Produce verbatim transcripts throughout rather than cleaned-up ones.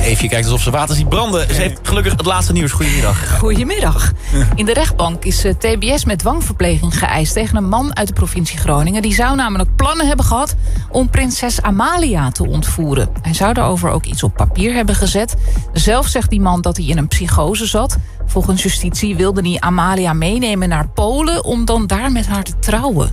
Eefje kijkt alsof ze water ziet branden. Ze heeft gelukkig het laatste nieuws. Goedemiddag. Goedemiddag. In de rechtbank is T B S met dwangverpleging geëist tegen een man uit de provincie Groningen. Die zou namelijk plannen hebben gehad om prinses Amalia te ontvoeren. Hij zou daarover ook iets op papier hebben gezet. Zelf zegt die man dat hij in een psychose zat. Volgens justitie wilde hij Amalia meenemen naar Polen om dan daar met haar te trouwen.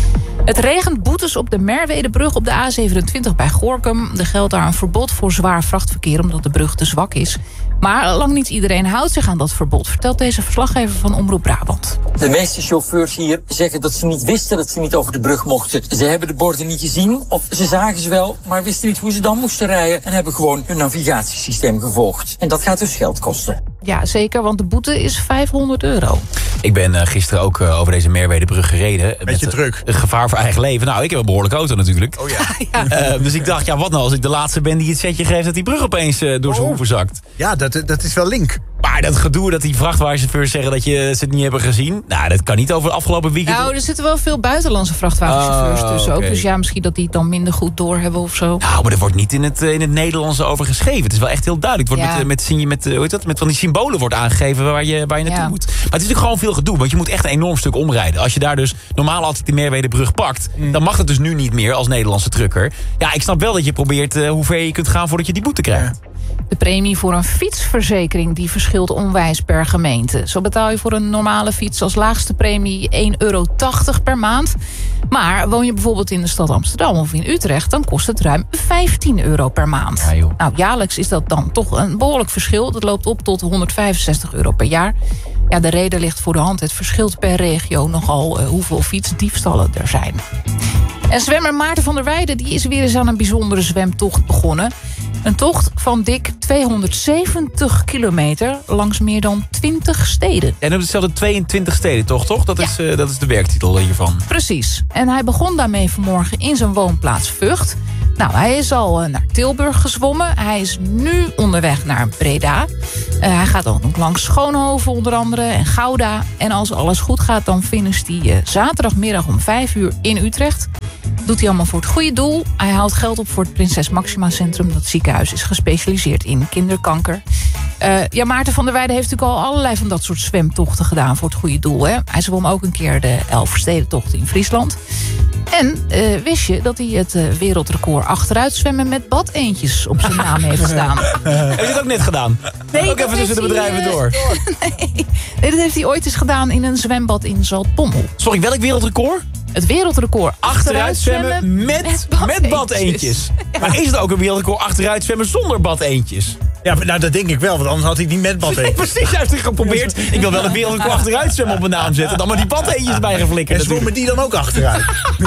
Het regent boetes op de Merwedebrug op de A zevenentwintig bij Gorinchem. Er geldt daar een verbod voor zwaar vrachtverkeer omdat de brug te zwak is. Maar lang niet iedereen houdt zich aan dat verbod, vertelt deze verslaggever van Omroep Brabant. De meeste chauffeurs hier zeggen dat ze niet wisten dat ze niet over de brug mochten. Ze hebben de borden niet gezien, of ze zagen ze wel, maar wisten niet hoe ze dan moesten rijden en hebben gewoon hun navigatiesysteem gevolgd. En dat gaat dus geld kosten. Ja, zeker, want de boete is vijfhonderd euro. Ik ben uh, gisteren ook uh, over deze Merwedebrug gereden. Beetje met, druk. Uh, gevaar voor eigen leven. Nou, ik heb een behoorlijke auto natuurlijk. Oh ja. ja. Uh, dus ik dacht, ja, wat nou als ik de laatste ben die het setje geeft dat die brug opeens uh, door zijn Oh. hoeven zakt. Ja, dat, dat is wel link. Maar dat gedoe dat die vrachtwagenchauffeurs zeggen dat je ze het niet hebben gezien. Nou, dat kan niet over het afgelopen weekend. Nou, er zitten wel veel buitenlandse vrachtwagenchauffeurs Oh, tussen ook. okay. Dus ja, misschien dat die het dan minder goed doorhebben of zo. Nou, maar er wordt niet in het, in het Nederlands over geschreven. Het is wel echt heel duidelijk. Het wordt Ja. met, met, met, hoe heet dat? Met van die symbolen wordt aangegeven waar je, waar je naartoe Ja. moet. Maar het is natuurlijk gewoon veel gedoe. Want je moet echt een enorm stuk omrijden. Als je daar dus normaal altijd de Merwedebrug pakt, mm. dan mag het dus nu niet meer als Nederlandse trucker. Ja, ik snap wel dat je probeert uh, hoe ver je kunt gaan voordat je die boete krijgt. Ja. De premie voor een fietsverzekering die verschilt onwijs per gemeente. Zo betaal je voor een normale fiets als laagste premie één euro tachtig per maand. Maar woon je bijvoorbeeld in de stad Amsterdam of in Utrecht, dan kost het ruim vijftien euro per maand. Ja, joh. Nou, jaarlijks is dat dan toch een behoorlijk verschil. Dat loopt op tot honderdvijfenzestig euro per jaar. Ja, de reden ligt voor de hand. Het verschilt per regio nogal uh, hoeveel fietsdiefstallen er zijn. En zwemmer Maarten van der Weijden die is weer eens aan een bijzondere zwemtocht begonnen. Een tocht van dik tweehonderdzeventig kilometer langs meer dan twintig steden. En op hetzelfde tweeëntwintig steden toch, toch? Dat, Ja. is, uh, dat is de werktitel hiervan. Precies. En hij begon daarmee vanmorgen in zijn woonplaats Vught. Nou, hij is al uh, naar Tilburg gezwommen. Hij is nu onderweg naar Breda. Uh, hij gaat ook nog langs Schoonhoven onder andere en Gouda. En als alles goed gaat, dan finisht hij uh, zaterdagmiddag om vijf uur in Utrecht. Doet hij allemaal voor het goede doel. Hij haalt geld op voor het Prinses Maxima Centrum. Dat ziekenhuis is gespecialiseerd in kinderkanker. Uh, ja, Maarten van der Weijden heeft natuurlijk al allerlei van dat soort zwemtochten gedaan voor het goede doel. Hè? Hij zwom ook een keer de Elfstedentocht in Friesland. En uh, wist je dat hij het uh, wereldrecord achteruit zwemmen met badeentjes op zijn naam heeft staan? Heb je het ook net gedaan? Nee, ook dat even tussen de heeft hij, bedrijven uh, door. nee, nee, dat heeft hij ooit eens gedaan in een zwembad in Zaltbommel. Sorry, welk wereldrecord? Het wereldrecord Achteruit zwemmen met, met met badeentjes. Maar is het ook een wereldrecord achteruit zwemmen zonder badeentjes? Ja, maar nou, dat denk ik wel, want anders had hij niet met bad Nee, eten. precies, hij heeft het geprobeerd. Ik wil wel een wereldrecord achteruit zwemmen op mijn naam zetten. Dan maar die badeentjes erbij geflikkerd. En zwommen die dan ook achteruit?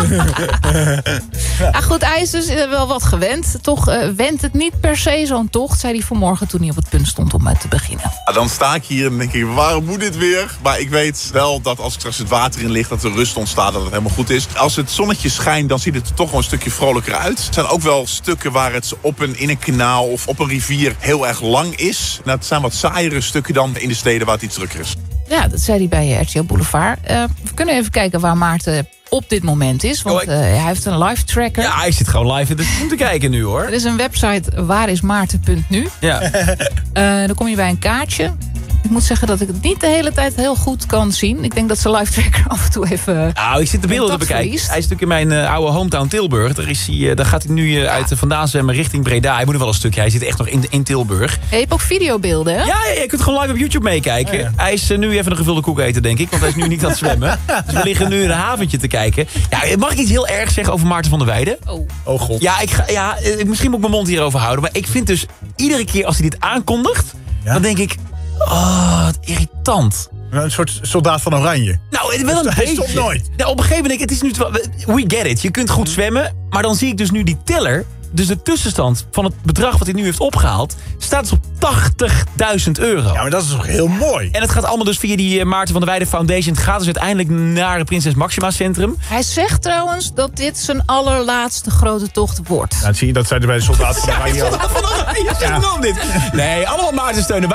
Ja, goed, hij is dus uh, wel wat gewend. Toch uh, wendt het niet per se zo'n tocht, zei hij vanmorgen toen hij op het punt stond om uh, te beginnen. Ja, dan sta ik hier en denk ik, waarom moet dit weer? Maar ik weet wel dat als ik straks het water in ligt, dat er rust ontstaat, dat het helemaal goed is. Als het zonnetje schijnt, dan ziet het er toch wel een stukje vrolijker uit. Er zijn ook wel stukken waar het op een, in een kanaal of op een rivier heel erg lang is. Nou, het zijn wat saaiere stukken dan in de steden waar het iets drukker is. Ja, dat zei hij bij R T L Boulevard. Uh, we kunnen even kijken waar Maarten op dit moment is. Want uh, hij heeft een live tracker. Ja, hij zit gewoon live in de stream te kijken nu, hoor. Er is een website waarismaarten punt nu. Ja. Uh, dan kom je bij een kaartje. Ik moet zeggen dat ik het niet de hele tijd heel goed kan zien. Ik denk dat zijn live tracker af en toe even... Nou, ik zit de beelden te bekijken. verliest. Hij is natuurlijk in mijn uh, oude hometown Tilburg. Daar, is hij, uh, daar gaat hij nu uh, uit uh, vandaan zwemmen richting Breda. Hij moet nog wel een stukje. Hij zit echt nog in, in Tilburg. Je hebt ook videobeelden, hè? Ja, ja, je kunt gewoon live op YouTube meekijken. Oh, ja. Hij is uh, nu even een gevulde koek eten, denk ik. Want hij is nu niet aan het zwemmen. Dus we liggen nu in een haventje te kijken. Ja, mag ik iets heel erg zeggen over Maarten van der Weijden? Oh. Oh god. Ja, ik ga, ja, uh, misschien moet ik mijn mond hierover houden. Maar ik vind dus, iedere keer als hij dit aankondigt... Ja? dan denk ik, oh, wat irritant. Een soort soldaat van Oranje. Nou, wel een Hij beetje. stopt nooit. Nou, op een gegeven moment, het is nu... We get it, je kunt goed zwemmen. Maar dan zie ik dus nu die teller... Dus de tussenstand van het bedrag wat hij nu heeft opgehaald... staat dus op tachtigduizend euro. Ja, maar dat is toch heel mooi. En het gaat allemaal dus via die Maarten van der Weijden Foundation. Het gaat dus uiteindelijk naar het Prinses Maxima Centrum. Hij zegt trouwens dat dit zijn allerlaatste grote tocht wordt. Nou, zie je, dat zijn er bij de soldaten van Oranje ook. Ja, dit. Nee, allemaal Maarten steunen.